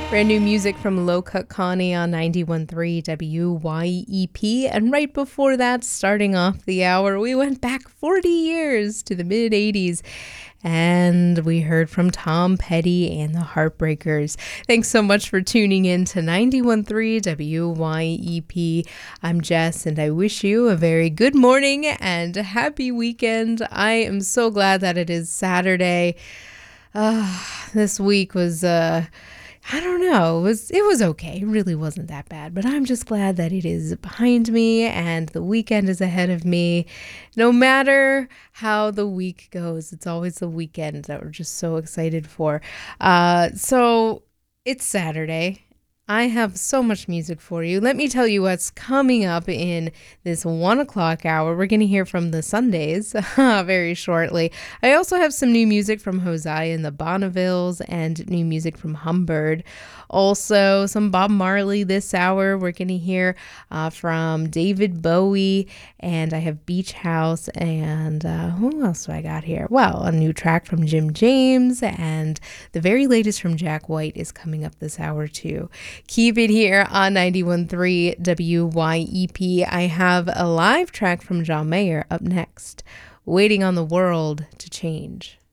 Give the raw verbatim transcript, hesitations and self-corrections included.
Brand new music from Low Cut Connie on ninety-one point three W Y E P. And right before that, starting off the hour, we went back forty years to the mid eighties. And we heard from Tom Petty and the Heartbreakers. Thanks so much for tuning in to ninety-one point three W Y E P. I'm Jess, and I wish you a very good morning and a happy weekend. I am so glad that it is Saturday. Uh, this week was... Uh, I don't know. It was it was okay. It really wasn't that bad. But I'm just glad that it is behind me and the weekend is ahead of me. No matter how the week goes, it's always the weekend that we're just so excited for. Uh, so it's Saturday. I have so much music for you. Let me tell you what's coming up in this one o'clock hour. We're going to hear from the Sundays very shortly. I also have some new music from Hosea and the Bonnevilles and new music from Humbird. Also, some Bob Marley this hour. We're going to hear uh, from David Bowie, and I have Beach House, and uh, who else do I got here? Well, a new track from Jim James, and the very latest from Jack White is coming up this hour too. Keep it here on ninety-one point three W Y E P. I have a live track from John Mayer up next, Waiting on the World to Change.